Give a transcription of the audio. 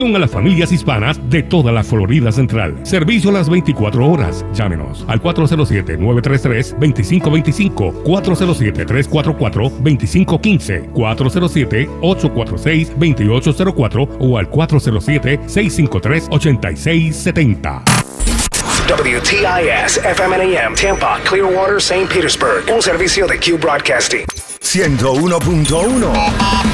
A las familias hispanas de toda la Florida Central. Servicio a las 24 horas. Llámenos al 407-933-2525, 407-344-2515, 407-846-2804 o al 407-653-8670. WTIS FM and AM Tampa, Clearwater, St. Petersburg. Un servicio de Q Broadcasting. 101.1